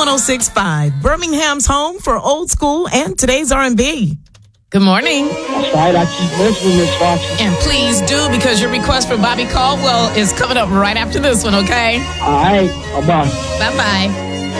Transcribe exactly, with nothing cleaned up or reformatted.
oh six point five, Birmingham's home for old school and today's R and B. Good morning. That's right. I keep listening, Miss Foxy. And please do, because your request for Bobby Caldwell is coming up right after this one, okay? All right. Bye-bye. Bye-bye.